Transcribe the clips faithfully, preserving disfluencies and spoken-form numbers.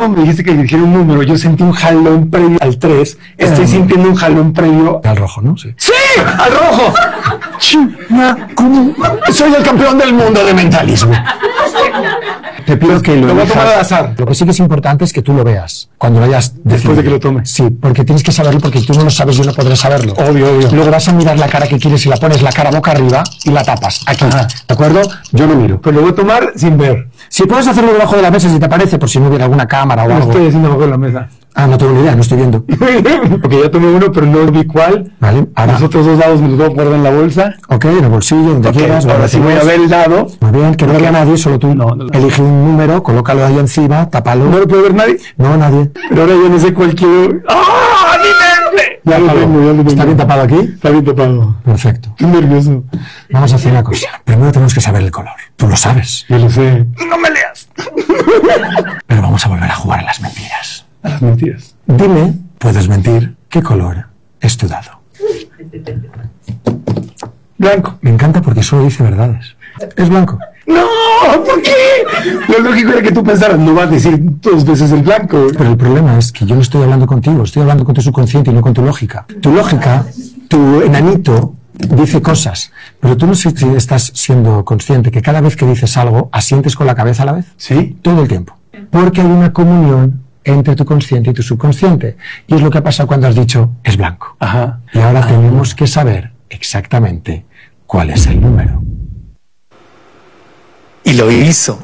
cuando me dijiste que dijera un número, yo sentí un jalón previo al tres. Estoy eh, sintiendo un jalón previo al rojo, ¿no? Sí. ¡Sí! ¡Al rojo! ¿Cómo? Soy el campeón del mundo de mentalismo. Te pido que lo, lo voy a tomar al azar. Lo que sí que es importante es que tú lo veas cuando lo hayas decidido. Después de que lo tome. Sí, porque tienes que saberlo, porque tú no lo sabes, yo no podré saberlo. Obvio, obvio. Luego vas a mirar la cara que quieres y la pones la cara boca arriba y la tapas. Aquí. Ajá. ¿De acuerdo? Yo no miro. Pero lo voy a tomar sin ver. Si puedes hacerlo debajo de la mesa, si te parece, por si no hubiera alguna cámara o no algo. Lo estoy haciendo debajo de la mesa. Ah, no tengo ni idea, no estoy viendo. Porque ya tomé uno, pero no vi cuál. Vale, ahora. Los otros dos dados me los voy a guardar en la bolsa. Ok, en el bolsillo, donde okay, quieras. Ahora sí voy a ver el dado. Muy bien, que no lo vea nadie, solo tú. No, no, no. Elige un número, colócalo ahí encima, tápalo. ¿No lo puede ver nadie? No, nadie. Pero ahora yo no sé cuál quiero. ¡Ah! ¡Mi mente! Ya lo tengo, ya lo tengo. ¿Está bien tapado aquí? Está bien tapado. Perfecto. Estoy nervioso. Vamos a hacer una cosa. Primero tenemos que saber el color. Tú lo sabes. Yo lo sé. No me leas. Pero vamos a volver a jugar a las mentiras. A las mentiras. Dime, puedes mentir, ¿qué color es tu dado? Blanco. Me encanta porque solo dice verdades. Es blanco. ¡No! ¿Por qué? Lo lógico era que tú pensaras, no va a decir dos veces el blanco. Pero el problema es que yo no estoy hablando contigo, estoy hablando con tu subconsciente y no con tu lógica. Tu lógica, tu enanito, dice cosas, pero tú no sé si estás siendo consciente que cada vez que dices algo, asientes con la cabeza a la vez. Sí. Todo el tiempo. Porque hay una comunión entre tu consciente y tu subconsciente. Y es lo que ha pasado cuando has dicho, es blanco. Ajá. Y ahora ah. tenemos que saber exactamente cuál es el número. Y lo hizo.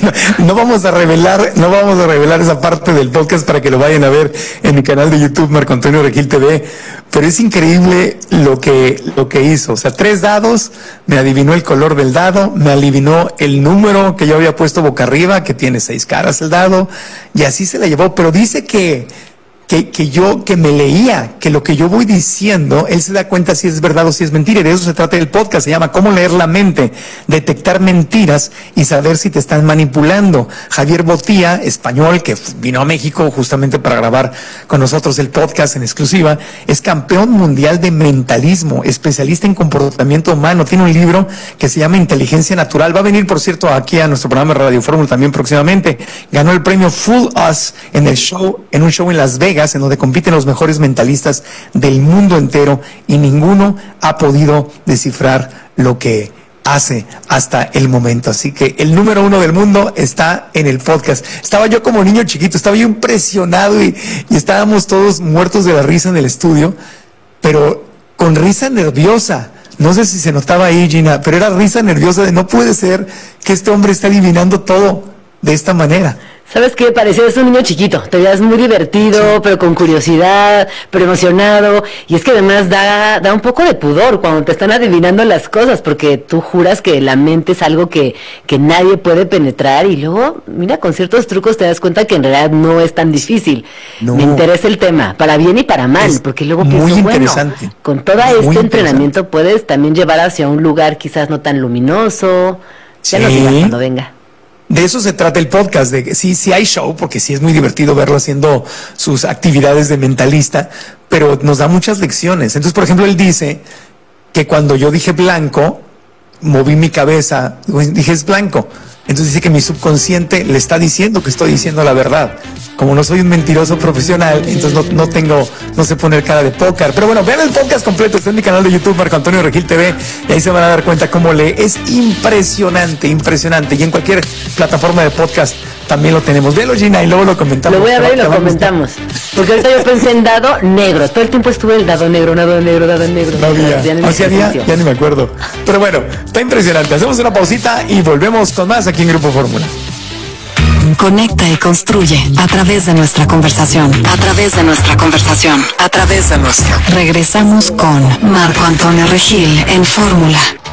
No vamos a revelar, no vamos a revelar esa parte del podcast para que lo vayan a ver en mi canal de YouTube, Marco Antonio Regil T V. Pero es increíble lo que, lo que hizo. O sea, tres dados, me adivinó el color del dado, me adivinó el número que yo había puesto boca arriba, que tiene seis caras el dado, y así se la llevó. Pero dice que, que, que yo, que me leía, que lo que yo voy diciendo, él se da cuenta si es verdad o si es mentira, y de eso se trata el podcast, se llama Cómo leer la mente, detectar mentiras y saber si te están manipulando. Javier Botía, español, que vino a México justamente para grabar con nosotros el podcast en exclusiva, es campeón mundial de mentalismo, especialista en comportamiento humano, tiene un libro que se llama Inteligencia Natural, va a venir, por cierto, aquí a nuestro programa de Radio Fórmula también próximamente, ganó el premio Fool Us en el show, en un show en Las Vegas, en donde compiten los mejores mentalistas del mundo entero, y ninguno ha podido descifrar lo que hace hasta el momento. Así que el número uno del mundo está en el podcast. Estaba yo como niño chiquito, estaba yo impresionado y, y estábamos todos muertos de la risa en el estudio, pero con risa nerviosa. No sé si se notaba ahí, Gina, pero era risa nerviosa de no puede ser que este hombre esté adivinando todo de esta manera. ¿Sabes qué? Parecías un niño chiquito, te veías muy divertido, sí, pero con curiosidad, pero emocionado, y es que además da, da un poco de pudor cuando te están adivinando las cosas, porque tú juras que la mente es algo que, que nadie puede penetrar, y luego, mira, con ciertos trucos te das cuenta que en realidad no es tan difícil. No. Me interesa el tema, para bien y para mal, es porque luego pienso, muy interesante. Bueno, con todo este entrenamiento puedes también llevar hacia un lugar quizás no tan luminoso, ya sí. Nos dirás cuando venga. De eso se trata el podcast, de que sí, sí hay show, porque sí es muy divertido verlo haciendo sus actividades de mentalista, pero nos da muchas lecciones. Entonces, por ejemplo, él dice que cuando yo dije blanco, moví mi cabeza, dije es blanco. Entonces dice que mi subconsciente le está diciendo que estoy diciendo la verdad. Como no soy un mentiroso profesional, entonces no, no tengo, no sé poner cara de póker. Pero bueno, vean el podcast completo, está en mi canal de YouTube, Marco Antonio Regil T V, y ahí se van a dar cuenta cómo lee. Es impresionante, impresionante. Y en cualquier plataforma de podcast también lo tenemos. Velo, Gina, y luego lo comentamos. Lo voy a ver y lo comentamos. Porque ahorita yo pensé en dado negro. Todo el tiempo estuve el dado negro, dado negro, dado negro. No había. Ya, no, sí había, ya ni me acuerdo. Pero bueno, está impresionante. Hacemos una pausita y volvemos con más aquí en Grupo Fórmula. Conecta y construye a través de nuestra conversación. A través de nuestra conversación. A través de nuestra. Regresamos con Marco Antonio Regil en Fórmula.